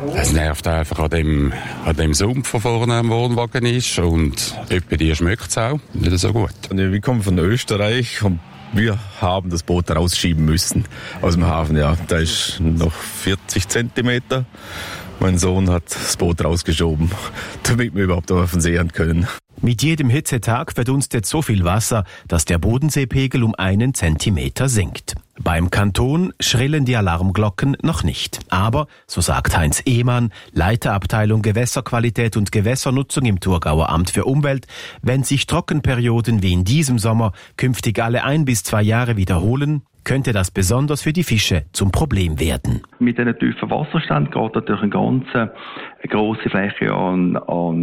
Es nervt einfach an dem Sumpf, der vorne am Wohnwagen ist, und etwa die schmeckt es auch nicht so gut. Wir kommen von Österreich und wir haben das Boot rausschieben müssen aus dem Hafen. Ja, da ist noch 40 Zentimeter. Mein Sohn hat das Boot rausgeschoben, damit wir überhaupt auf den See können. Mit jedem Hitzetag verdunstet so viel Wasser, dass der Bodenseepegel um 1 Zentimeter sinkt. Beim Kanton schrillen die Alarmglocken noch nicht. Aber, so sagt Heinz Ehmann, Leiterabteilung Gewässerqualität und Gewässernutzung im Thurgauer Amt für Umwelt, wenn sich Trockenperioden wie in diesem Sommer künftig alle 1 bis 2 Jahre wiederholen, könnte das besonders für die Fische zum Problem werden. Mit einem tiefen Wasserstand geht natürlich eine ganz grosse Fläche an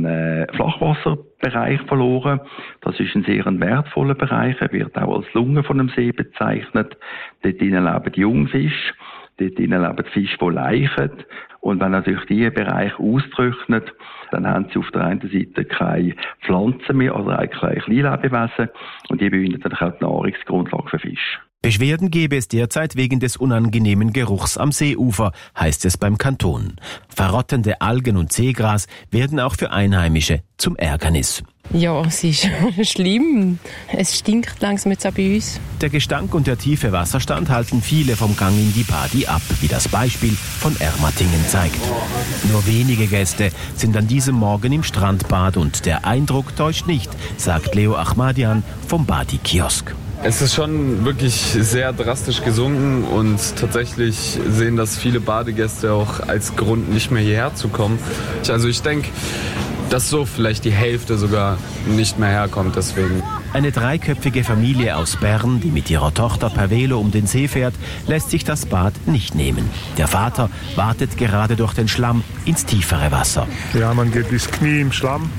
Flachwasserbereich verloren. Das ist ein sehr wertvoller Bereich. Er wird auch als Lunge von einem See bezeichnet. Dort drinnen leben Jungfische. Dort drinnen leben Fische, die laichen. Und wenn natürlich diese Bereiche austrocknen, dann haben sie auf der einen Seite keine Pflanzen mehr, also eigentlich keine Kleinlebewesen. Und die bilden dann auch die Nahrungsgrundlage für Fische. Beschwerden gäbe es derzeit wegen des unangenehmen Geruchs am Seeufer, heißt es beim Kanton. Verrottende Algen und Seegras werden auch für Einheimische zum Ärgernis. Ja, es ist schlimm. Es stinkt langsam jetzt auch bei uns. Der Gestank und der tiefe Wasserstand halten viele vom Gang in die Padi ab, wie das Beispiel von Ermatingen zeigt. Nur wenige Gäste sind an diesem Morgen im Strandbad und der Eindruck täuscht nicht, sagt Leo Ahmadian vom Badi Kiosk. Es ist schon wirklich sehr drastisch gesunken und tatsächlich sehen das viele Badegäste auch als Grund, nicht mehr hierher zu kommen. Also ich denke, dass so vielleicht die Hälfte sogar nicht mehr herkommt deswegen. Eine 3-köpfige Familie aus Bern, die mit ihrer Tochter per Velo um den See fährt, lässt sich das Bad nicht nehmen. Der Vater wartet gerade durch den Schlamm ins tiefere Wasser. Ja, man geht bis Knie im Schlamm.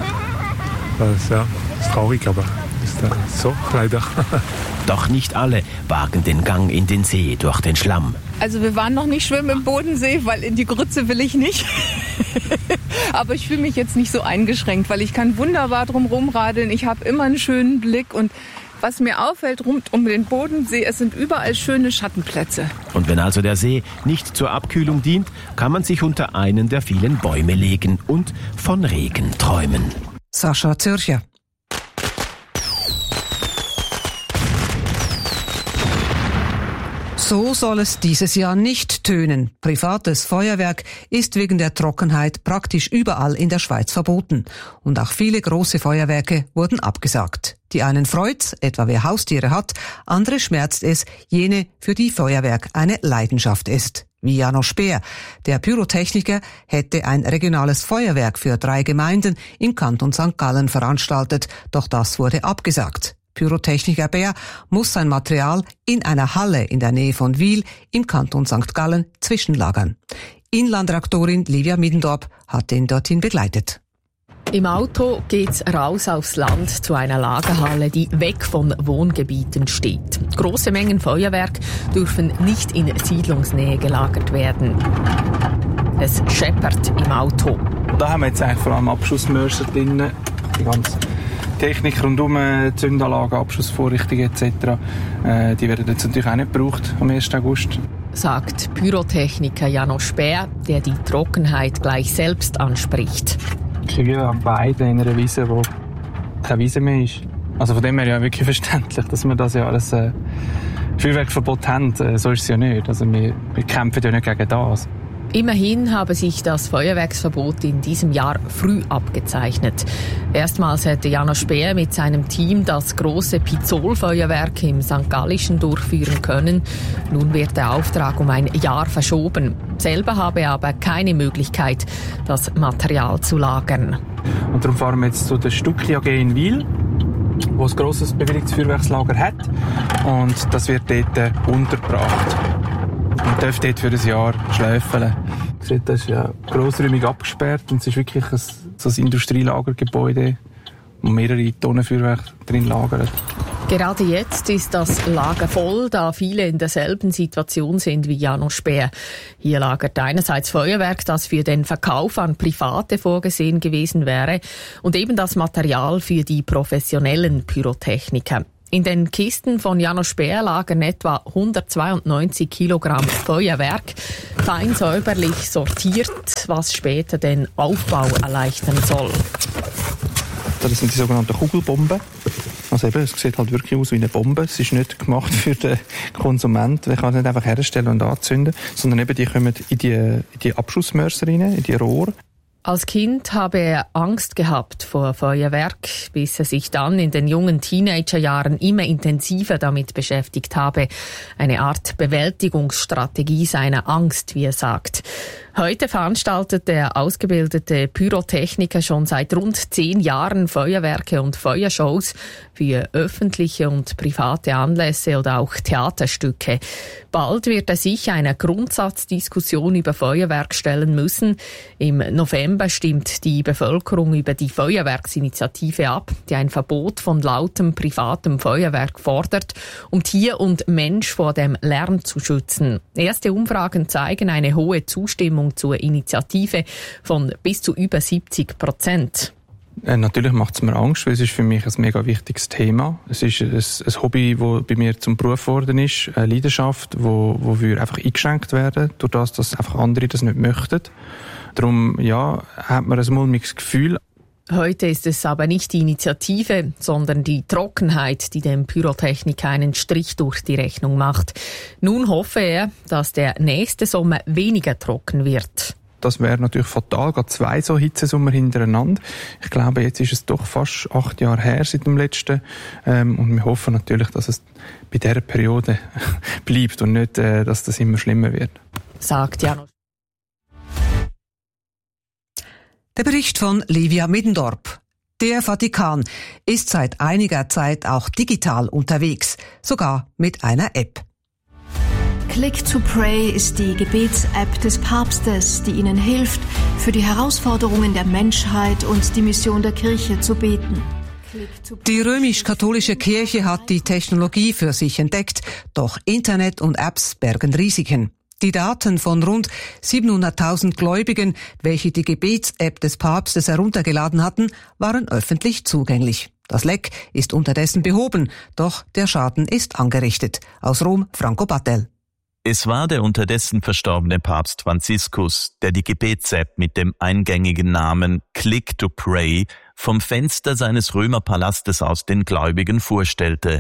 Das ist traurig, aber ist so, leider. Doch nicht alle wagen den Gang in den See durch den Schlamm. Also wir waren noch nicht schwimmen im Bodensee, weil in die Grütze will ich nicht. Aber ich fühle mich jetzt nicht so eingeschränkt, weil ich kann wunderbar drum rumradeln. Ich habe immer einen schönen Blick und was mir auffällt rund um den Bodensee, es sind überall schöne Schattenplätze. Und wenn also der See nicht zur Abkühlung dient, kann man sich unter einen der vielen Bäume legen und von Regen träumen. Sascha Zürcher. So soll es dieses Jahr nicht tönen. Privates Feuerwerk ist wegen der Trockenheit praktisch überall in der Schweiz verboten. Und auch viele große Feuerwerke wurden abgesagt. Die einen freut's, etwa wer Haustiere hat, andere schmerzt es, jene, für die Feuerwerk eine Leidenschaft ist. Wie Janos Speer. Der Pyrotechniker hätte ein regionales Feuerwerk für 3 Gemeinden im Kanton St. Gallen veranstaltet, doch das wurde abgesagt. Pyrotechniker Bär muss sein Material in einer Halle in der Nähe von Wil im Kanton St. Gallen zwischenlagern. Inlandredaktorin Livia Middendorp hat ihn dorthin begleitet. Im Auto geht's raus aufs Land zu einer Lagerhalle, die weg von Wohngebieten steht. Große Mengen Feuerwerk dürfen nicht in Siedlungsnähe gelagert werden. Es scheppert im Auto. Da haben wir jetzt eigentlich vor allem Abschussmörser drin, die ganze Technik rundum, Zündanlagen, Abschussvorrichtungen etc. Die werden jetzt natürlich auch nicht gebraucht am 1. August. Sagt Pyrotechniker Janos Speer, der die Trockenheit gleich selbst anspricht. Ich bin an beiden in einer Wiese, wo keine Wiese mehr ist. Also von dem her ja wirklich verständlich, dass wir das ja alles Feuerwerkverbot haben. So ist es ja nicht. Also wir kämpfen ja nicht gegen das. Immerhin habe sich das Feuerwerksverbot in diesem Jahr früh abgezeichnet. Erstmals hätte Janos Speer mit seinem Team das große Pizol-Feuerwerk im St. Gallischen durchführen können. Nun wird der Auftrag um ein Jahr verschoben. Selber habe er aber keine Möglichkeit, das Material zu lagern. Und darum fahren wir jetzt zu der Stuckli AG in Wil, wo ein grosses Bewilligungsfeuerwerkslager hat. Und das wird dort untergebracht. Man darf dort für ein Jahr schläfeln. Das ist ja grossräumig abgesperrt und es ist wirklich ein Industrielagergebäude, wo mehrere Tonnen Feuerwerk drin lagern. Gerade jetzt ist das Lager voll, da viele in derselben Situation sind wie Janos Speer. Hier lagert einerseits Feuerwerk, das für den Verkauf an Private vorgesehen gewesen wäre, und eben das Material für die professionellen Pyrotechniker. In den Kisten von Janos Speer lagern etwa 192 Kilogramm Feuerwerk, fein säuberlich sortiert, was später den Aufbau erleichtern soll. Das sind die sogenannten Kugelbomben. Also eben, es sieht halt wirklich aus wie eine Bombe. Es ist nicht gemacht für den Konsument. Man kann es nicht einfach herstellen und anzünden, sondern eben die kommen in die Abschussmörser rein, in die Rohre. Als Kind habe er Angst gehabt vor Feuerwerk, bis er sich dann in den jungen Teenagerjahren immer intensiver damit beschäftigt habe. Eine Art Bewältigungsstrategie seiner Angst, wie er sagt. Heute veranstaltet der ausgebildete Pyrotechniker schon seit rund 10 Jahren Feuerwerke und Feuershows für öffentliche und private Anlässe oder auch Theaterstücke. Bald wird er sich einer Grundsatzdiskussion über Feuerwerk stellen müssen. Im November stimmt die Bevölkerung über die Feuerwerksinitiative ab, die ein Verbot von lautem privatem Feuerwerk fordert, um Tier und Mensch vor dem Lärm zu schützen. Erste Umfragen zeigen eine hohe Zustimmung zur Initiative von bis zu über 70%. Natürlich macht es mir Angst, weil es ist für mich ein mega wichtiges Thema. Es ist ein Hobby, das bei mir zum Beruf geworden ist, eine Leidenschaft, wo wir einfach eingeschränkt werden, durch das, dass einfach andere das nicht möchten. Darum, ja, hat man ein mulmiges Gefühl. Heute ist es aber nicht die Initiative, sondern die Trockenheit, die dem Pyrotechniker einen Strich durch die Rechnung macht. Nun hoffe er, dass der nächste Sommer weniger trocken wird. Das wäre natürlich fatal, gerade 2 so Hitzesommer hintereinander. Ich glaube, jetzt ist es doch fast 8 Jahre her seit dem letzten. Und wir hoffen natürlich, dass es bei dieser Periode bleibt und nicht, dass das immer schlimmer wird. Sagt Janos. Der Bericht von Livia Middendorp. Der Vatikan ist seit einiger Zeit auch digital unterwegs, sogar mit einer App. Click to Pray ist die Gebets-App des Papstes, die Ihnen hilft, für die Herausforderungen der Menschheit und die Mission der Kirche zu beten. Die römisch-katholische Kirche hat die Technologie für sich entdeckt, doch Internet und Apps bergen Risiken. Die Daten von rund 700.000 Gläubigen, welche die Gebets-App des Papstes heruntergeladen hatten, waren öffentlich zugänglich. Das Leck ist unterdessen behoben, doch der Schaden ist angerichtet. Aus Rom, Franco Battel. Es war der unterdessen verstorbene Papst Franziskus, der die Gebets-App mit dem eingängigen Namen Click to Pray vom Fenster seines Römerpalastes aus den Gläubigen vorstellte,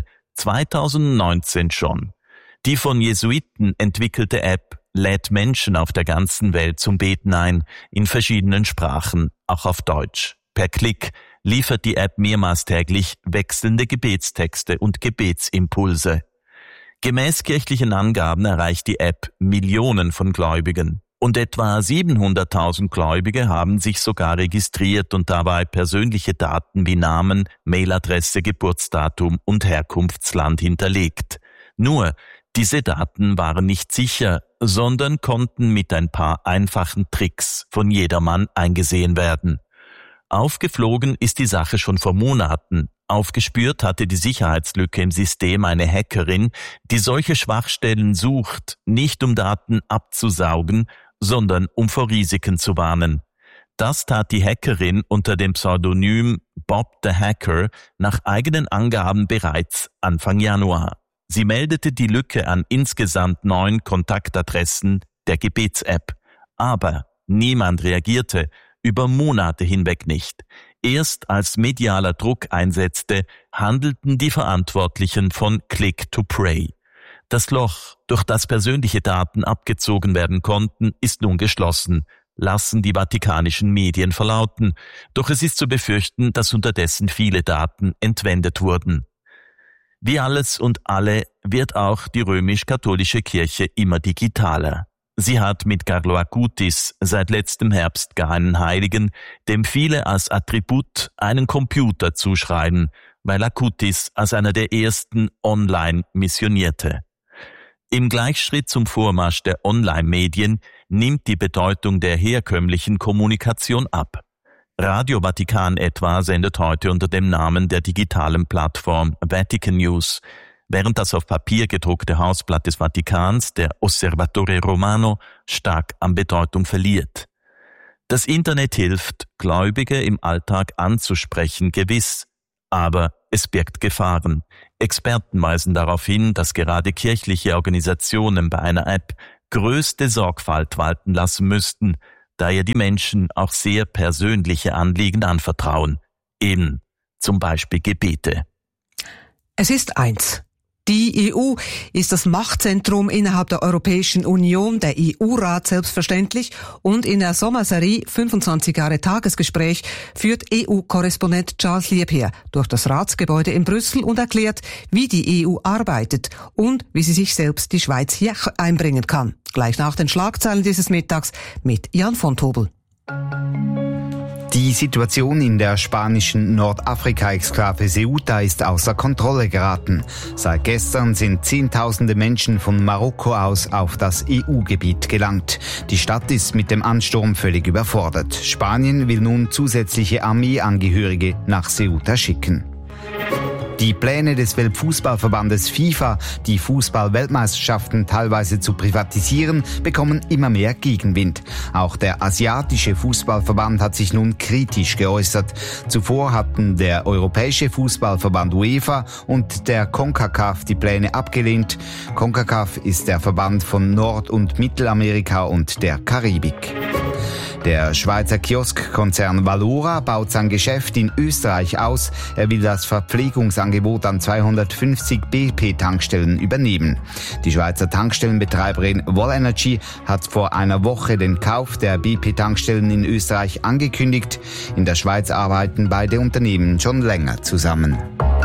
2019 schon. Die von Jesuiten entwickelte App lädt Menschen auf der ganzen Welt zum Beten ein, in verschiedenen Sprachen, auch auf Deutsch. Per Klick liefert die App mehrmals täglich wechselnde Gebetstexte und Gebetsimpulse. Gemäß kirchlichen Angaben erreicht die App Millionen von Gläubigen. Und etwa 700.000 Gläubige haben sich sogar registriert und dabei persönliche Daten wie Namen, Mailadresse, Geburtsdatum und Herkunftsland hinterlegt. Nur, diese Daten waren nicht sicher, sondern konnten mit ein paar einfachen Tricks von jedermann eingesehen werden. Aufgeflogen ist die Sache schon vor Monaten. Aufgespürt hatte die Sicherheitslücke im System eine Hackerin, die solche Schwachstellen sucht, nicht um Daten abzusaugen, sondern um vor Risiken zu warnen. Das tat die Hackerin unter dem Pseudonym Bob the Hacker nach eigenen Angaben bereits Anfang Januar. Sie meldete die Lücke an insgesamt 9 Kontaktadressen der Gebets-App. Aber niemand reagierte, über Monate hinweg nicht. Erst als medialer Druck einsetzte, handelten die Verantwortlichen von Click to Pray. Das Loch, durch das persönliche Daten abgezogen werden konnten, ist nun geschlossen, lassen die vatikanischen Medien verlauten. Doch es ist zu befürchten, dass unterdessen viele Daten entwendet wurden. Wie alles und alle wird auch die römisch-katholische Kirche immer digitaler. Sie hat mit Carlo Acutis seit letztem Herbst gar einen Heiligen, dem viele als Attribut einen Computer zuschreiben, weil Acutis als einer der ersten online missionierte. Im Gleichschritt zum Vormarsch der Online-Medien nimmt die Bedeutung der herkömmlichen Kommunikation ab. Radio Vatikan etwa sendet heute unter dem Namen der digitalen Plattform Vatican News, während das auf Papier gedruckte Hausblatt des Vatikans, der Osservatore Romano, stark an Bedeutung verliert. Das Internet hilft, Gläubige im Alltag anzusprechen, gewiss, Aber es birgt Gefahren. Experten weisen darauf hin, dass gerade kirchliche Organisationen bei einer App größte Sorgfalt walten lassen müssten, da ja die Menschen auch sehr persönliche Anliegen anvertrauen. Eben zum Beispiel Gebete. Es ist eins. Die EU ist das Machtzentrum innerhalb der Europäischen Union, der EU-Rat selbstverständlich, und in der Sommerserie 25 Jahre Tagesgespräch führt EU-Korrespondent Charles Liebherr durch das Ratsgebäude in Brüssel und erklärt, wie die EU arbeitet und wie sie sich selbst die Schweiz hier einbringen kann. Gleich nach den Schlagzeilen dieses Mittags mit Jan von Tobel. Die Situation in der spanischen Nordafrika-Exklave Ceuta ist außer Kontrolle geraten. Seit gestern sind Zehntausende Menschen von Marokko aus auf das EU-Gebiet gelangt. Die Stadt ist mit dem Ansturm völlig überfordert. Spanien will nun zusätzliche Armeeangehörige nach Ceuta schicken. Die Pläne des Weltfußballverbandes FIFA, die Fußball-Weltmeisterschaften teilweise zu privatisieren, bekommen immer mehr Gegenwind. Auch der asiatische Fußballverband hat sich nun kritisch geäußert. Zuvor hatten der Europäische Fußballverband UEFA und der CONCACAF die Pläne abgelehnt. CONCACAF ist der Verband von Nord- und Mittelamerika und der Karibik. Der Schweizer Kioskkonzern Valora baut sein Geschäft in Österreich aus. Er will das Verpflegungsangebot an 250 BP-Tankstellen übernehmen. Die Schweizer Tankstellenbetreiberin Wallenergy hat vor einer Woche den Kauf der BP-Tankstellen in Österreich angekündigt. In der Schweiz arbeiten beide Unternehmen schon länger zusammen.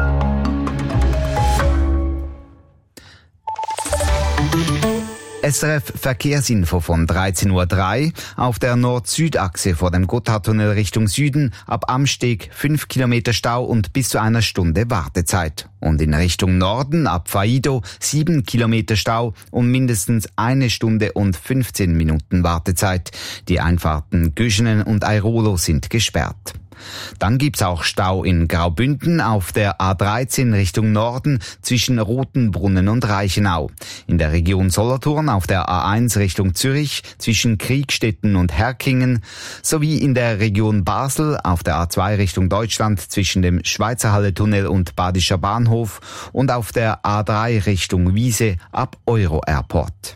SRF Verkehrsinfo von 13.03 Uhr. Auf der Nord-Süd-Achse vor dem Gotthardtunnel Richtung Süden ab Amsteg 5 Kilometer Stau und bis zu einer Stunde Wartezeit. Und in Richtung Norden ab Faido 7 Kilometer Stau und mindestens 1 Stunde und 15 Minuten Wartezeit. Die Einfahrten Güschenen und Airolo sind gesperrt. Dann gibt's auch Stau in Graubünden auf der A13 Richtung Norden zwischen Rotenbrunnen und Reichenau. In der Region Solothurn auf der A1 Richtung Zürich zwischen Kriegstetten und Herkingen sowie in der Region Basel auf der A2 Richtung Deutschland zwischen dem Schweizerhalle-Tunnel und Badischer Bahnhof und auf der A3 Richtung Wiese ab Euro-Airport.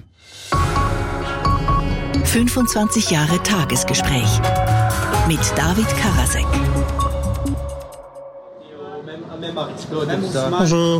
25 Jahre Tagesgespräch mit David Karasek. Bonjour.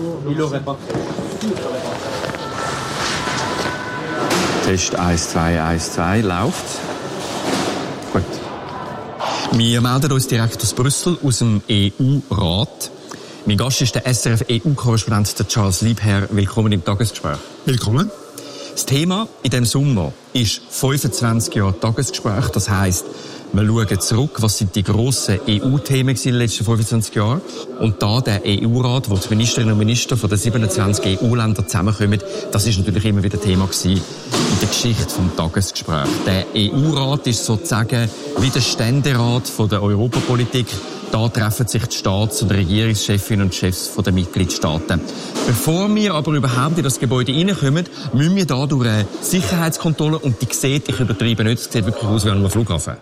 Test 1, 2, 1, 2 läuft. Gut. Wir melden uns direkt aus Brüssel, aus dem EU-Rat. Mein Gast ist der SRF-EU-Korrespondent Charles Liebherr. Willkommen im Tagesgespräch. Willkommen. Das Thema in diesem Sommer ist 25 Jahre Tagesgespräch. Das heisst, wir schauen zurück, was sind die grossen EU-Themen in den letzten 25 Jahren. Und da der EU-Rat, wo die Ministerinnen und Minister von den 27 EU-Ländern zusammenkommen, das ist natürlich immer wieder Thema gewesen in der Geschichte des Tagesgesprächs. Der EU-Rat ist sozusagen wie der Ständerat von der Europapolitik. Da treffen sich die Staats- und Regierungschefinnen und Chefs der Mitgliedstaaten. Bevor wir aber überhaupt in das Gebäude reinkommen, müssen wir da durch eine Sicherheitskontrolle. Und die sieht, ich übertreibe nicht, es sieht wirklich aus wie an einem Flughafen.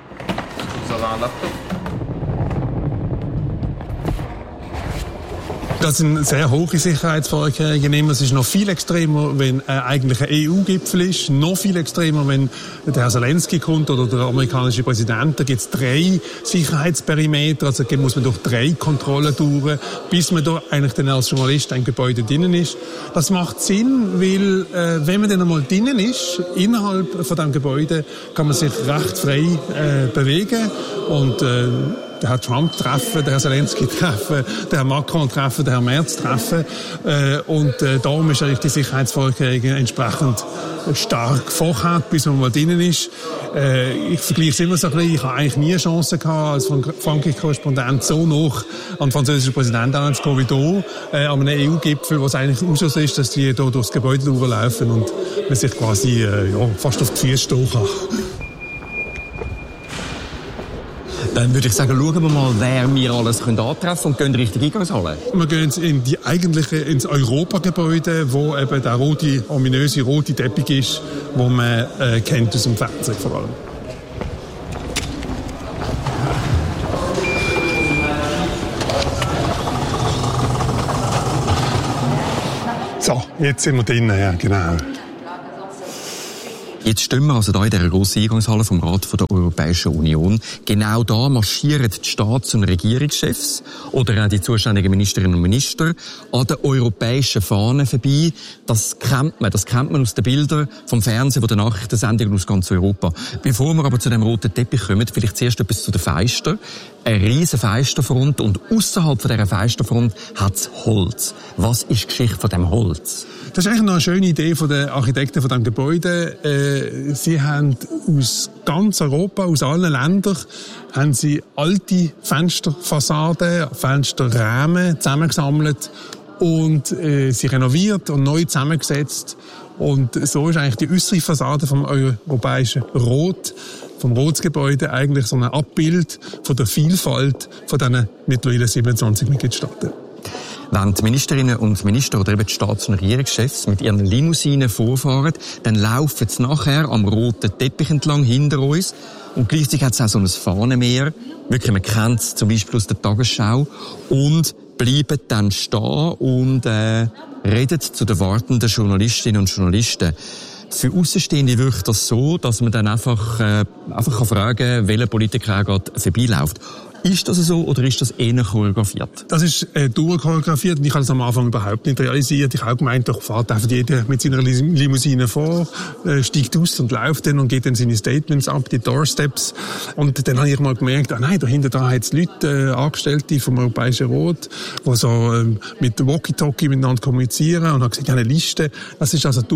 Das sind sehr hohe Sicherheitsvorkehrungen. Es ist noch viel extremer, wenn eigentlich ein EU-Gipfel ist. Noch viel extremer, wenn der Herr Zelensky kommt oder der amerikanische Präsident. Da gibt es 3 Sicherheitsperimeter. Also muss man durch 3 Kontrollen durch, bis man da eigentlich dann als Journalist im Gebäude drinnen ist. Das macht Sinn, weil wenn man dann einmal drinnen ist, innerhalb von diesem Gebäude, kann man sich recht frei bewegen und der Herr Trump treffen, der Herr Zelensky treffen, der Herr Macron treffen, der Herr Merz treffen. Und darum ist eigentlich die Sicherheitsvorkehrungen entsprechend stark vorher, bis man mal drinnen ist. Ich vergleiche es immer so ein bisschen. Ich habe eigentlich nie eine Chance gehabt, als Frankreich-Korrespondent so nah an den französischen Präsidenten zu kommen wie hier, an einem EU-Gipfel, wo es eigentlich Usus ist, dass die hier durchs Gebäude durchlaufen und man sich quasi fast auf die Füße stehen kann. Dann würde ich sagen, schauen wir mal, wer wir alles antreffen können und gehen Richtung Eingangshalle. Wir gehen ins Europagebäude, wo eben der ominöse rote Teppich ist, wo man kennt aus dem Fernsehen vor allem. So, jetzt sind wir drinnen, ja, genau. Jetzt stehen wir also da in dieser grossen Eingangshalle vom Rat der Europäischen Union. Genau da marschieren die Staats- und Regierungschefs oder auch die zuständigen Ministerinnen und Minister an der europäischen Fahne vorbei. Das kennt man aus den Bildern vom Fernsehen, von den Nachrichtensendungen aus ganz Europa. Bevor wir aber zu dem roten Teppich kommen, vielleicht zuerst etwas zu den Feister. Eine riesen Feisterfront und ausserhalb von dieser Feisterfront hat es Holz. Was ist die Geschichte von dem Holz? Das ist eigentlich noch eine schöne Idee von den Architekten von diesem Gebäude. Sie haben aus ganz Europa, aus allen Ländern, haben sie alte Fensterfassaden, Fensterrahmen zusammengesammelt und sie renoviert und neu zusammengesetzt. Und so ist eigentlich die äußere Fassade vom europäischen Rot, vom Rotsgebäude eigentlich so ein Abbild von der Vielfalt von diesen mittlerweile 27 Mitgliedstaaten. Wenn die Ministerinnen und Minister oder eben die Staats- und Regierungschefs mit ihren Limousinen vorfahren, dann laufen sie nachher am roten Teppich entlang hinter uns. Und gleichzeitig hat es auch so ein Fahnenmeer. Wirklich, man kennt es zum Beispiel aus der Tagesschau. Und bleiben dann stehen und reden zu den wartenden Journalistinnen und Journalisten. Für Außenstehende wirkt das so, dass man dann einfach fragen kann, welcher Politiker gerade vorbeiläuft. Ist das so oder ist das eher choreografiert? Das ist durchchoreografiert und ich habe es am Anfang überhaupt nicht realisiert. Ich habe gemeint, doch fährt einfach jeder mit seiner Limousine vor, steigt aus und läuft dann und geht dann seine Statements ab, die Doorsteps. Und dann habe ich mal gemerkt, nein, dahinter da hat es Leute, Angestellte vom Europäischen Rat, die so mit Walkie-Talkie miteinander kommunizieren und habe gesagt, ja, eine Liste. Das ist also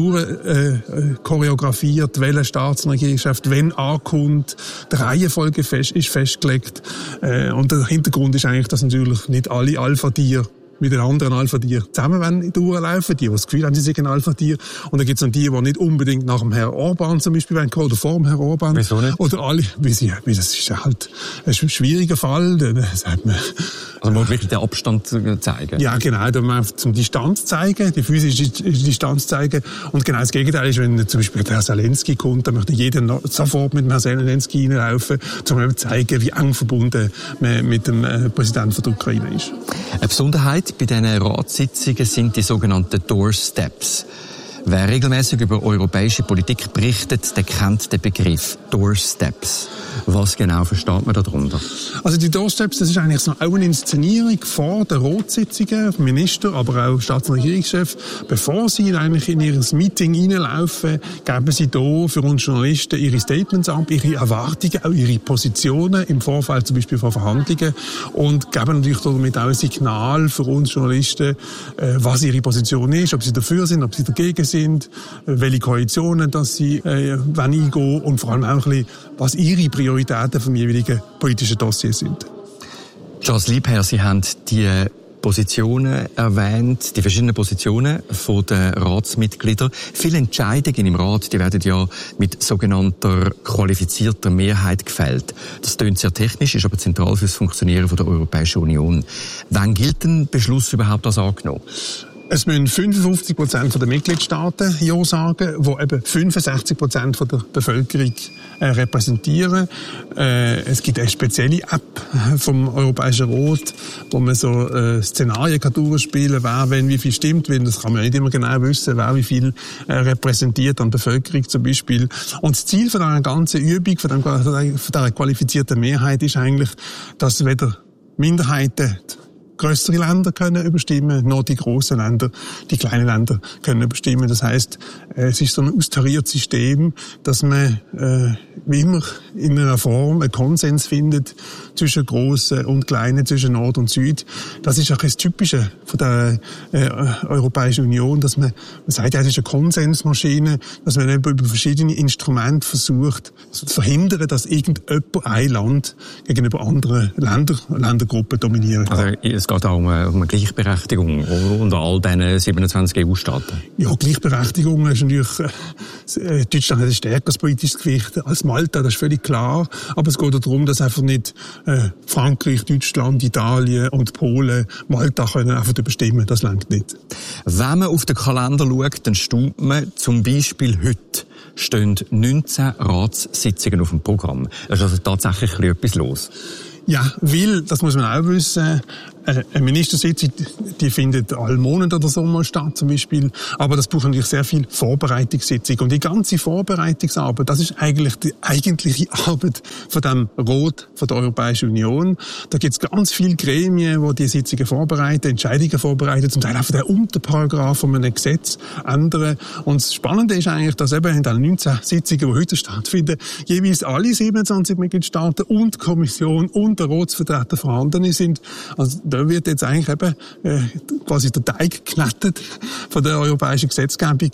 choreografiert, welche Staats- und Regierungschef, wenn ankommt, die Reihenfolge ist festgelegt. Und der Hintergrund ist eigentlich, dass natürlich nicht alle Alpha-Tiere mit den anderen Alpha-Tieren zusammen durchlaufen, die das Gefühl haben, sie sind ein Alpha-Tier. Und dann gibt es noch die nicht unbedingt nach dem Herrn Orban zum Beispiel kommen, oder vor dem Herrn Orban. Wieso nicht? Oder alle, das ist halt ein schwieriger Fall. Sagt man, also man muss wirklich den Abstand zeigen. Ja, genau, da man zum Distanz zeigen, die physische Distanz zeigen. Und genau das Gegenteil ist, wenn zum Beispiel der Herr Zelensky kommt, dann möchte jeder sofort mit dem Herrn Zelensky reinlaufen, um zu zeigen, wie eng verbunden man mit dem Präsidenten der Ukraine ist. Eine Besonderheit bei diesen Ratssitzungen sind die sogenannten Doorsteps. Wer regelmäßig über europäische Politik berichtet, der kennt den Begriff Doorsteps. Was genau versteht man darunter? Also die Doorsteps, das ist eigentlich so auch eine Inszenierung vor den Ratssitzungen, Minister, aber auch Staats- und Regierungschef. Bevor sie eigentlich in ihr Meeting reinlaufen, geben sie hier für uns Journalisten ihre Statements ab, ihre Erwartungen, auch ihre Positionen im Vorfeld zum Beispiel von Verhandlungen und geben natürlich damit auch ein Signal für uns Journalisten, was ihre Position ist, ob sie dafür sind, ob sie dagegen sind, welche Koalitionen dass sie eingehen und vor allem auch ein bisschen, was ihre Prioritäten vom jeweiligen politischen Dossier sind. Charles Liebherr, Sie haben die Positionen erwähnt, die verschiedenen Positionen der Ratsmitglieder. Viele Entscheidungen im Rat, die werden ja mit sogenannter qualifizierter Mehrheit gefällt. Das klingt sehr technisch, ist aber zentral für das Funktionieren der Europäischen Union. Wann gilt ein Beschluss überhaupt als angenommen? Es müssen 55% der Mitgliedstaaten Ja sagen, die eben 65% der Bevölkerung repräsentieren. Es gibt eine spezielle App vom Europäischen Rat, wo man so Szenarien durchspielen kann, wer wenn wie viel stimmt, weil das kann man nicht immer genau wissen, wer wie viel repräsentiert an der Bevölkerung zum Beispiel. Und das Ziel von dieser ganzen Übung, von dieser qualifizierten Mehrheit ist eigentlich, dass weder Minderheiten grössere Länder können überstimmen, noch die grossen Länder, die kleinen Länder können überstimmen. Das heisst, es ist so ein austariertes System, dass man wie immer in einer Form einen Konsens findet zwischen Grossen und Kleinen, zwischen Nord und Süd. Das ist auch das Typische von der Europäischen Union, dass man sagt, ja, es ist eine Konsensmaschine, dass man über verschiedene Instrumente versucht zu verhindern, dass irgendjemand ein Land gegenüber anderen Ländergruppen dominieren kann. Also es geht auch um eine Gleichberechtigung unter all diesen 27 EU-Staaten. Ja, Gleichberechtigung ist natürlich, Deutschland hat ein stärkeres politisches Gewicht als Malta, das ist völlig klar. Aber es geht darum, dass einfach nicht Frankreich, Deutschland, Italien und Polen Malta können einfach bestimmen. Das reicht nicht. Wenn man auf den Kalender schaut, dann staunt man zum Beispiel heute stehen 19 Ratssitzungen auf dem Programm. Es ist also tatsächlich etwas los. Ja, weil, das muss man auch wissen, Eine Ministersitzung, die findet alle Monate oder so mal statt, zum Beispiel. Aber das braucht natürlich sehr viel Vorbereitungssitzung. Und die ganze Vorbereitungsarbeit, das ist eigentlich die eigentliche Arbeit von dem Rat von der Europäischen Union. Da gibt es ganz viele Gremien, die Sitzungen vorbereiten, Entscheidungen vorbereiten, zum Teil auch den Unterparagraph von einem Gesetz ändern. Und das Spannende ist eigentlich, dass eben in den 19 Sitzungen, die heute stattfinden, jeweils alle 27 Mitgliedstaaten und die Kommission und der Ratsvertreter vorhanden sind. Also da wird jetzt eigentlich eben quasi der Teig geknetet von der europäischen Gesetzgebung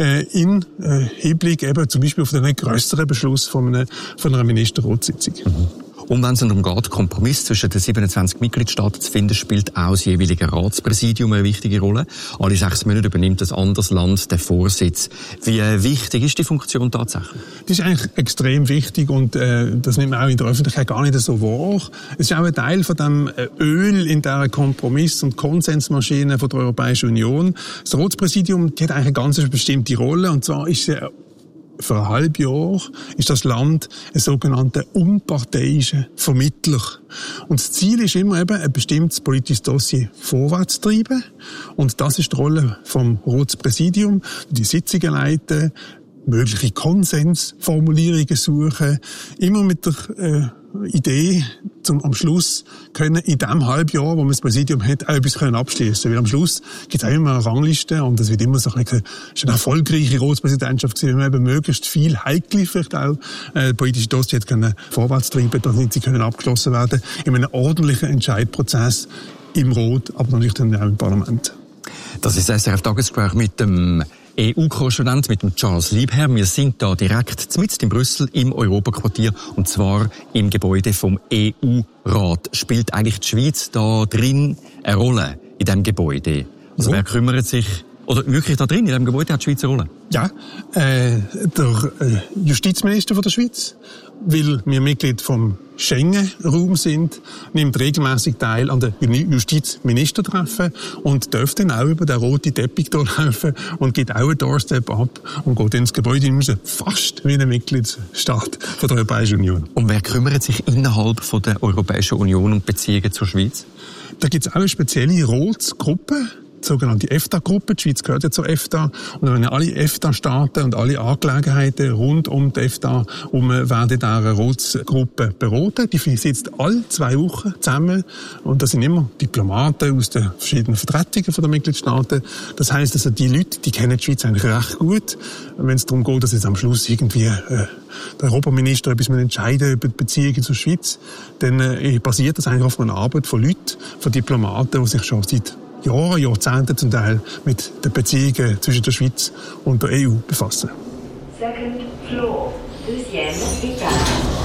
in Hinblick eben zum Beispiel auf einen grösseren Beschluss von einer Ministerratssitzung. Und wenn es darum geht, Kompromiss zwischen den 27 Mitgliedstaaten zu finden, spielt auch das jeweilige Ratspräsidium eine wichtige Rolle. Alle 6 Monate übernimmt ein anderes Land den Vorsitz. Wie wichtig ist die Funktion tatsächlich? Das ist eigentlich extrem wichtig und das nimmt man auch in der Öffentlichkeit gar nicht so wahr. Es ist auch ein Teil von dem Öl in der Kompromiss- und Konsensmaschine von der Europäischen Union. Das Ratspräsidium hat eigentlich eine ganz bestimmte Rolle, und zwar ist sie für ein halbes Jahr ist das Land ein sogenannter unparteiischer Vermittler. Und das Ziel ist immer eben, ein bestimmtes politisches Dossier vorwärts zu treiben. Und das ist die Rolle vom Ratspräsidium, die Sitzungen leiten, mögliche Konsensformulierungen suchen, immer mit der Idee, am Schluss können in dem Halbjahr, wo man das Präsidium hat, auch etwas abschließen. Weil am Schluss gibt es auch immer eine Rangliste und es wird immer so ein bisschen, ist eine erfolgreiche Ratspräsidentschaft gewesen, wenn man eben möglichst viel heikle, vielleicht auch politische Dossier vorwärts treiben, damit sie können abgeschlossen werden in einem ordentlichen Entscheidprozess im Rat, aber natürlich dann auch im Parlament. Das ist das SRF-Tagesgespräch mit dem EU-Korrespondent, mit dem Charles Liebherr. Wir sind da direkt mitten in Brüssel im Europaquartier, und zwar im Gebäude vom EU-Rat. Spielt eigentlich die Schweiz da drin eine Rolle in diesem Gebäude? Also wer kümmert sich, oder wirklich da drin in diesem Gebäude hat die Schweiz eine Rolle? Ja, der Justizminister von der Schweiz, weil wir Mitglied vom Schengen-Raum sind, nimmt regelmäßig teil an den Justizministertreffen und darf dann auch über den roten Teppich laufen und geht auch einen Doorstep ab und geht ins Gebäude raus, fast wie ein Mitgliedsstaat von der Europäischen Union. Und wer kümmert sich innerhalb von der Europäischen Union um Beziehungen zur Schweiz? Da gibt es auch eine spezielle Ratsgruppe, die sogenannte EFTA-Gruppe. Die Schweiz gehört ja zur EFTA. Und wenn alle EFTA-Staaten und alle Angelegenheiten rund um die EFTA werden in dieser Ratsgruppe beraten. Die sitzt alle 2 Wochen zusammen. Und das sind immer Diplomaten aus den verschiedenen Vertretungen der Mitgliedstaaten. Das heisst, also die Leute, die kennen die Schweiz eigentlich recht gut. Wenn es darum geht, dass jetzt am Schluss irgendwie der Europaminister etwas entscheiden über die Beziehungen zur Schweiz, dann basiert das eigentlich auf einer Arbeit von Leuten, von Diplomaten, die sich schon seit Jahren, Jahrzehnten zum Teil mit den Beziehungen zwischen der Schweiz und der EU befassen. Second floor, deuxième étage.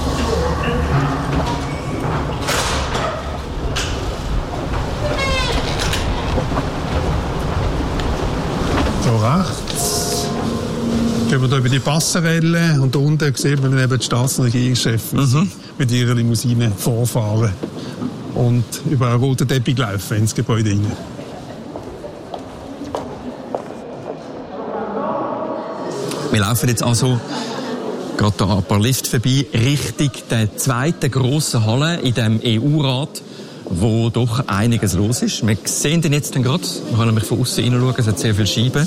So rechts gehen wir hier über die Passerelle und da unten sieht man eben die Staats- und Regierungschefs mit ihrer Limousine vorfahren und über einen roten Teppich laufen ins Gebäude hinein. Wir laufen jetzt also gerade da ein paar Lifte vorbei, Richtung der zweiten grossen Halle in dem EU-Rat, wo doch einiges los ist. Wir sehen den jetzt gerade, wir können nämlich von außen hineinschauen, es hat sehr viele Scheiben.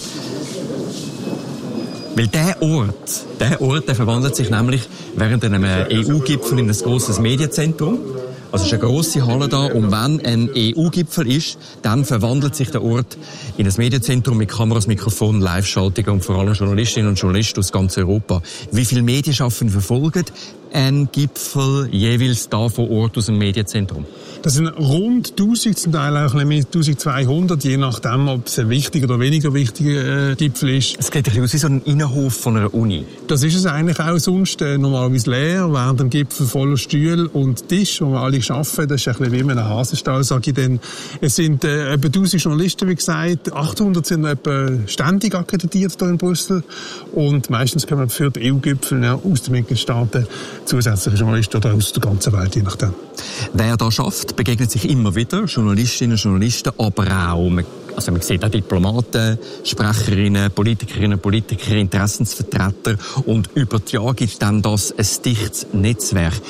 Weil der Ort, der verwandelt sich nämlich während einem EU-Gipfel in ein grosses Medienzentrum. Also es ist eine grosse Halle da, und wenn ein EU-Gipfel ist, dann verwandelt sich der Ort in ein Medienzentrum mit Kameras, Mikrofonen, Live-Schaltungen und vor allem Journalistinnen und Journalisten aus ganz Europa. Wie viele Medienschaffende verfolgen einen Gipfel jeweils da vor Ort aus dem Medienzentrum? Das sind rund 1000, zum Teil auch ein bisschen 1200, je nachdem, ob es ein wichtiger oder weniger wichtiger Gipfel ist. Es geht ein bisschen aus wie so ein Innenhof von einer Uni. Das ist es eigentlich auch sonst normalerweise leer, während dem Gipfel voller Stühle und Tisch, wo wir alle arbeiten. Das ist ein bisschen wie in einem Hasenstall, sage ich dann. Es sind etwa 1000 Journalisten, wie gesagt. 800 sind etwa ständig akkreditiert hier in Brüssel. Und meistens kommen für die EU-Gipfel aus den Mitgliedstaaten zusätzliche Journalisten oder aus der ganzen Welt, je nachdem. Wer da schafft, begegnet sich immer wieder, Journalistinnen und Journalisten, aber auch, man sieht auch Diplomaten, Sprecherinnen, Politikerinnen, Politiker, Interessensvertreter, und über die Jahre gibt dann das ein dichtes Netzwerk.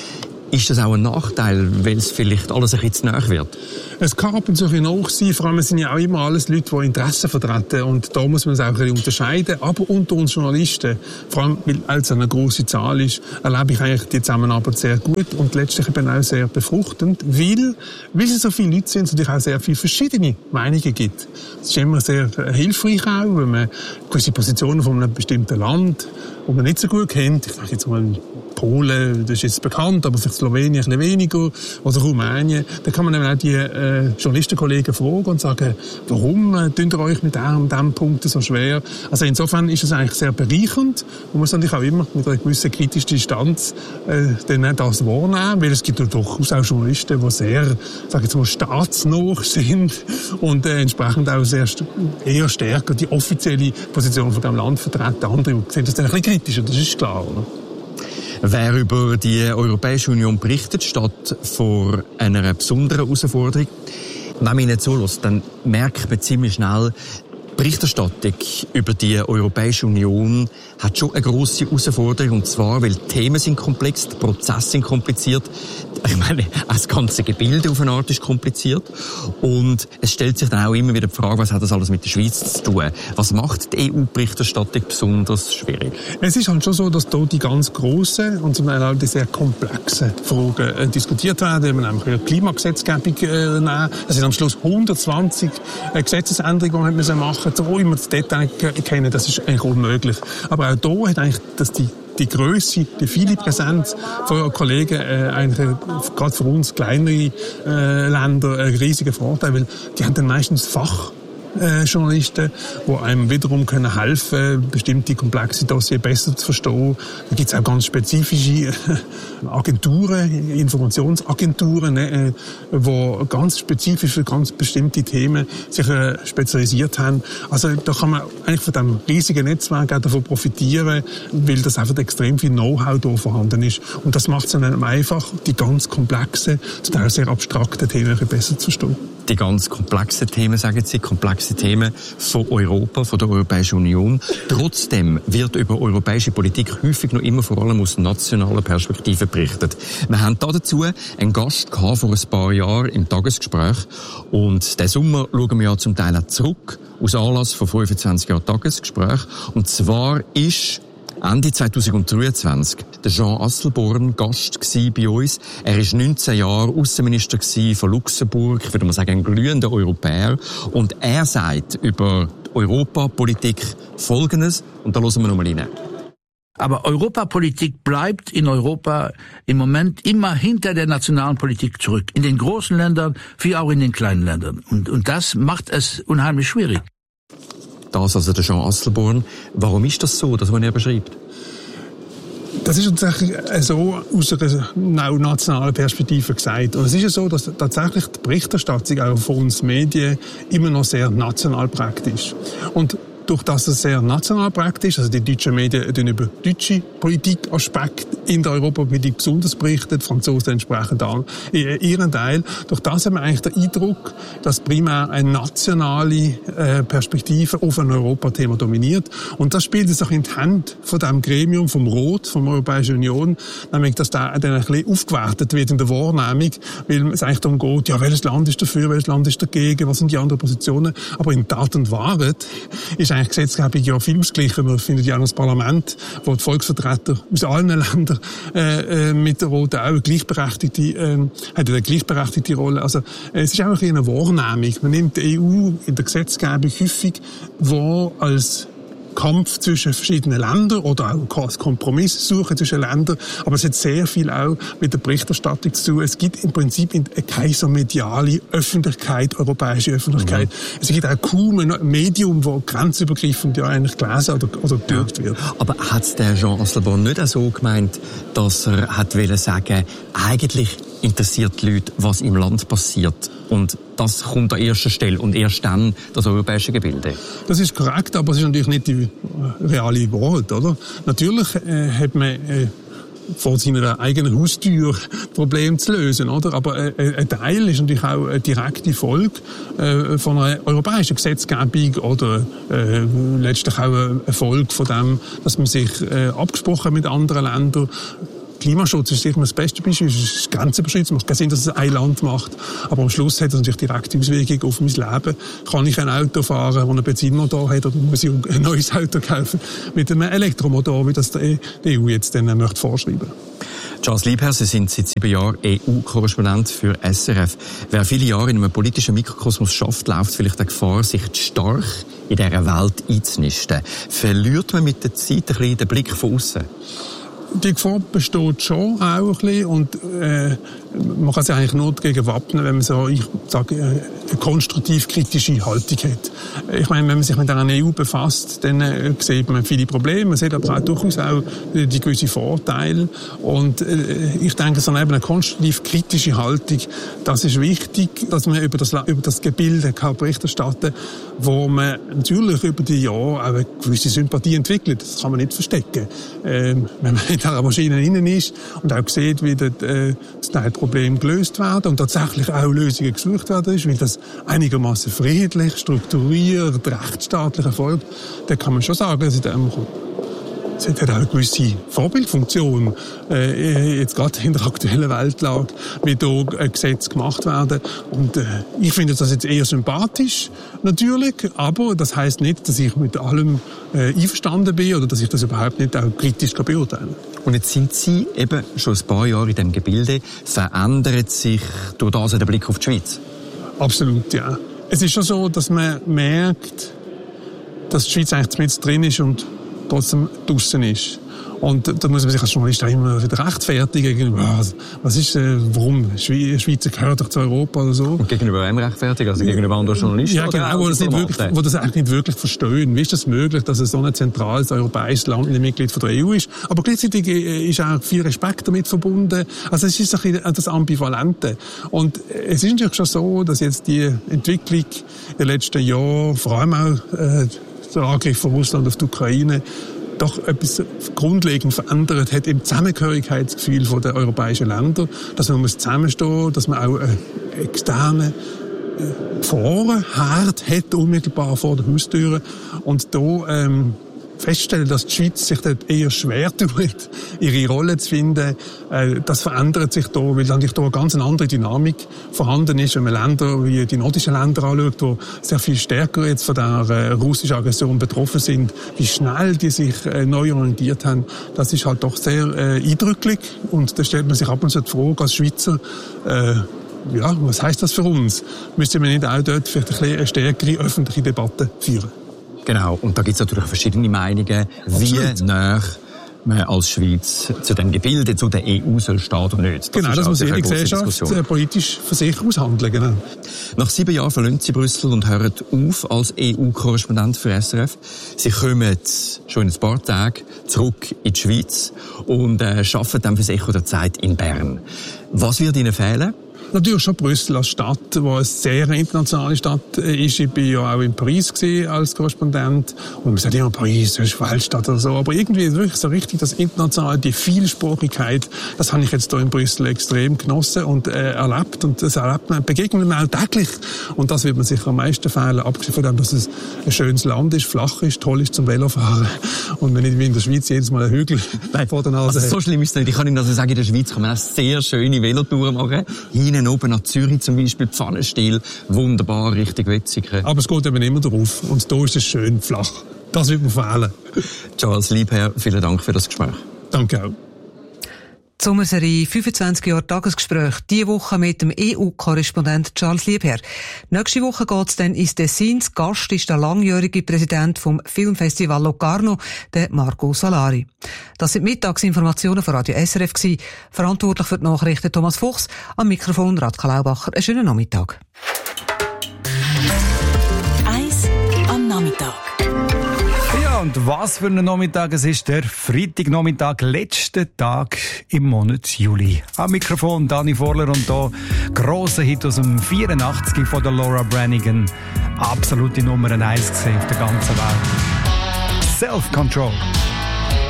ist das auch ein Nachteil, weil es vielleicht alles ein bisschen zu nahe wird? Es kann ab und zu ein nach sein, vor allem es sind ja auch immer alles Leute, die Interessen vertreten und da muss man es auch ein bisschen unterscheiden. Aber unter uns Journalisten, vor allem weil es eine grosse Zahl ist, erlebe ich eigentlich die Zusammenarbeit sehr gut und letztlich eben auch sehr befruchtend, weil es so viele Leute sind, es natürlich auch sehr viele verschiedene Meinungen gibt. Es ist immer sehr hilfreich auch, wenn man gewisse Positionen von einem bestimmten Land, das man nicht so gut kennt, ich sage jetzt mal Polen, das ist jetzt bekannt, aber vielleicht Slowenien ein bisschen weniger, oder Rumänien, da kann man dann auch die Journalistenkollegen fragen und sagen, warum tut ihr euch mit diesem Punkt so schwer? Also insofern ist es eigentlich sehr bereichernd. Man muss natürlich auch immer mit einer gewissen kritischen Distanz dann das wahrnehmen, weil es gibt ja durchaus auch Journalisten, die sehr, sage ich jetzt mal, staatsnah sind und entsprechend auch eher stärker die offizielle Position von diesem Land vertreten. Andere sehen das dann ein bisschen kritischer, das ist klar, oder? Wer über die Europäische Union berichtet, steht vor einer besonderen Herausforderung. Wenn man ihnen zuhört, dann merkt man ziemlich schnell, die Berichterstattung über die Europäische Union hat schon eine grosse Herausforderung. Und zwar, weil die Themen sind komplex, die Prozesse sind kompliziert. Ich meine, das ganze Gebilde auf eine Art ist kompliziert. Und es stellt sich dann auch immer wieder die Frage, was hat das alles mit der Schweiz zu tun? Was macht die EU-Berichterstattung besonders schwierig? Es ist halt schon so, dass hier die ganz grossen und zum Teil auch die sehr komplexen Fragen diskutiert werden. Wenn wir nämlich die Klimagesetzgebung nehmen, das sind am Schluss 120 Gesetzesänderungen, die wir machen müssen. So immer das Detail kennen, das ist eigentlich unmöglich. Aber auch hier hat eigentlich die Grösse, die viele Präsenz von euren Kollegen eigentlich gerade für uns kleinere Länder einen riesigen Vorteil, weil die haben dann meistens Fachjournalisten, die einem wiederum können helfen, bestimmte komplexe Dossiers besser zu verstehen. Da gibt es auch ganz spezifische Agenturen, Informationsagenturen, die ganz spezifisch für ganz bestimmte Themen sich spezialisiert haben. Also da kann man eigentlich von diesem riesigen Netzwerk auch davon profitieren, weil das einfach extrem viel Know-how da vorhanden ist. Und das macht es dann einfach, die ganz komplexen, zum Teil sehr abstrakten Themen besser zu verstehen. Die ganz komplexen Themen, sagen Sie, komplexe Themen von Europa, von der Europäischen Union. Trotzdem wird über europäische Politik häufig noch immer vor allem aus nationaler Perspektive berichtet. Wir haben dazu einen Gast gehabt vor ein paar Jahren im Tagesgespräch. Und diesen Sommer schauen wir ja zum Teil auch zurück aus Anlass von 25 Jahren Tagesgespräch. Und zwar ist Ende 2023 der Jean Asselborn Gast bei uns. Er war 19 Jahre Außenminister von Luxemburg, ich würde mal sagen, ein glühender Europäer. Und er sagt über die Europapolitik Folgendes, und da hören wir nochmal rein. Aber Europapolitik bleibt in Europa im Moment immer hinter der nationalen Politik zurück. In den großen Ländern, wie auch in den kleinen Ländern. Und das macht es unheimlich schwierig. Das also der Jean Asselborn. Warum ist das so, das, was er beschreibt? Das ist tatsächlich so aus einer nationalen Perspektive gesagt. Und es ist ja so, dass tatsächlich die Berichterstattung auch von uns Medien immer noch sehr national praktisch. Und durch das es sehr national praktisch, also die deutschen Medien über deutsche Politikaspekte in der Europapolitik besonders berichtet, Franzosen entsprechend an ihren Teil. Durch das haben wir eigentlich den Eindruck, dass primär eine nationale Perspektive auf ein Europathema dominiert. Und das spielt jetzt auch in die Hände von diesem Gremium, vom Rot, von der Europäischen Union, nämlich, dass da dann ein bisschen aufgewertet wird in der Wahrnehmung, weil es eigentlich darum geht, ja, welches Land ist dafür, welches Land ist dagegen, was sind die anderen Positionen. Aber in Tat und Wahrheit ist eigentlich Gesetzgebung ja viel ausgleichen. Man findet ja auch das Parlament, wo die Volksvertreter aus allen Ländern mit der Roten auch eine gleichberechtigte Rolle. Also es ist auch eine Wahrnehmung. Man nimmt die EU in der Gesetzgebung häufig wahr als Kampf zwischen verschiedenen Ländern oder auch als Kompromisssuche zwischen Ländern. Aber es hat sehr viel auch mit der Berichterstattung zu tun. Es gibt im Prinzip keine so mediale Öffentlichkeit, europäische Öffentlichkeit. Es gibt auch kaum ein Medium, das grenzübergreifend ja eigentlich gelesen oder gedürft wird. Aber hat der Jean Asselborn nicht auch so gemeint, dass er hat wollen sagen, eigentlich interessiert die Leute, was im Land passiert? Und das kommt an erster Stelle und erst dann das europäische Gebilde. Das ist korrekt, aber es ist natürlich nicht die reale Wahrheit, oder? Natürlich hat man vor seiner eigenen Haustür Probleme zu lösen, oder? Aber ein Teil ist natürlich auch eine direkte Folge von einer europäischen Gesetzgebung oder letztlich auch eine Folge von dem, dass man sich abgesprochen mit anderen Ländern Klimaschutz ist sicher das beste Beispiel. Es ist grenzüberschreitend. Es macht keinen Sinn, dass es ein Land macht. Aber am Schluss hat es natürlich direkte Auswirkungen auf mein Leben. Kann ich ein Auto fahren, das einen Benzinmotor hat, oder muss ich ein neues Auto kaufen mit einem Elektromotor, wie das die EU jetzt dann möchte vorschreiben? Charles Liebherr, Sie sind seit 7 Jahren EU-Korrespondent für SRF. Wer viele Jahre in einem politischen Mikrokosmos schafft, läuft vielleicht die Gefahr, sich zu stark in dieser Welt einzunisten. Verliert man mit der Zeit ein bisschen den Blick von außen? Die Gefahr besteht schon auch ein bisschen und man kann sich eigentlich nur dagegen wappnen, wenn man so, ich sage, eine konstruktiv-kritische Haltung hat. Ich meine, wenn man sich mit einer EU befasst, dann sieht man viele Probleme, man sieht aber auch durchaus auch die gewissen Vorteile und ich denke, so eine konstruktiv-kritische Haltung, das ist wichtig, dass man über das Gebilde kann Bericht erstatten, wo man natürlich über die Jahre auch eine gewisse Sympathie entwickelt. Das kann man nicht verstecken. Wenn man in der Maschine innen ist und auch sieht, wie das Problem gelöst werden und tatsächlich auch Lösungen gesucht werden ist, weil das einigermaßen friedlich, strukturiert, rechtsstaatlich erfolgt, dann kann man schon sagen, dass es hat auch eine gewisse Vorbildfunktion, jetzt gerade in der aktuellen Weltlage, wie hier Gesetze gemacht werden. Und ich finde das jetzt eher sympathisch, natürlich, aber das heisst nicht, dass ich mit allem einverstanden bin oder dass ich das überhaupt nicht auch kritisch beurteilen kann. Und jetzt sind Sie eben schon ein paar Jahre in diesem Gebilde. Verändert sich durch das der Blick auf die Schweiz? Absolut, ja. Es ist schon so, dass man merkt, dass die Schweiz eigentlich mit drin ist und trotzdem draussen ist. Und da muss man sich als Journalist auch immer wieder rechtfertigen. Was ist, warum? Die Schweiz gehört doch zu Europa oder so. Und gegenüber wem rechtfertigen? Also gegenüber anderen Journalisten? Ja, genau, wo das eigentlich nicht wirklich verstehen. Wie ist das möglich, dass es so ein zentrales europäisches Land ein Mitglied von der EU ist? Aber gleichzeitig ist auch viel Respekt damit verbunden. Also es ist ein bisschen das Ambivalente. Und es ist natürlich schon so, dass jetzt die Entwicklung in den letzten Jahren, vor allem auch der Angriff von Russland auf die Ukraine, doch etwas grundlegend verändert hat im Zusammengehörigkeitsgefühl der europäischen Länder, dass man zusammenstehen, dass man auch externe Gefahrenherd hat, unmittelbar vor der Haustür. Und da feststellen, dass die Schweiz sich dort eher schwer tut, ihre Rolle zu finden. Das verändert sich da, weil natürlich da eine ganz andere Dynamik vorhanden ist, wenn man Länder wie die nordischen Länder anschaut, die sehr viel stärker jetzt von der russischen Aggression betroffen sind, wie schnell die sich neu orientiert haben. Das ist halt doch sehr eindrücklich und da stellt man sich ab und zu die Frage als Schweizer, ja, was heisst das für uns? Müsste man nicht auch dort vielleicht eine stärkere öffentliche Debatte führen? Genau, und da gibt es natürlich verschiedene Meinungen, wie nah man als Schweiz zu dem Gebilde, zu der EU soll stehen oder nicht. Genau, das muss jede Gesellschaft politisch für sich aushandeln. Genau. Nach 7 Jahren verlassen Sie Brüssel und hören auf als EU-Korrespondent für SRF. Sie kommen schon in ein paar Tagen zurück in die Schweiz und arbeiten dann für das Echo der Zeit in Bern. Was wird Ihnen fehlen? Natürlich schon Brüssel als Stadt, die eine sehr internationale Stadt ist. Ich war ja auch in Paris als Korrespondent. Und man sagt immer, Paris ist eine Weltstadt oder so. Aber irgendwie ist wirklich so richtig das Internationale, die Vielsprachigkeit, das habe ich jetzt hier in Brüssel extrem genossen und erlebt. Und das erlebt man, begegnet man auch täglich. Und das wird man sicher am meisten fehlen, abgesehen von dem, dass es ein schönes Land ist, flach ist, toll ist zum Velofahren. Und wenn nicht wie in der Schweiz jedes Mal einen Hügel vor der Nase hat. So schlimm ist es nicht. Ich kann Ihnen also sagen, in der Schweiz kann man auch sehr schöne Velotouren machen. Oben nach Zürich zum Beispiel, Pfannenstiel, wunderbar, richtig Wetzikon. Aber es geht eben immer drauf und da ist es schön flach. Das wird mir fehlen. Charles Liebherr, vielen Dank für das Gespräch. Danke auch. Die Sommerserie 25 Jahre Tagesgespräch, diese Woche mit dem EU-Korrespondent Charles Liebherr. Nächste Woche geht's dann ins Tessin. Gast ist der langjährige Präsident vom Filmfestival Locarno, der Marco Solari. Das sind Mittagsinformationen von Radio SRF gewesen. Verantwortlich für die Nachrichten Thomas Fuchs, am Mikrofon Radka Laubacher. Einen schönen Nachmittag. 1 am Nachmittag. Und was für ein Nachmittag es ist, der Freitagnachmittag, letzter Tag im Monat Juli. Am Mikrofon Dani Vorler und da grosser Hit aus dem 84 von der Laura Branigan. Absolute Nummer 1 gesehen auf der ganzen Welt. Self-Control.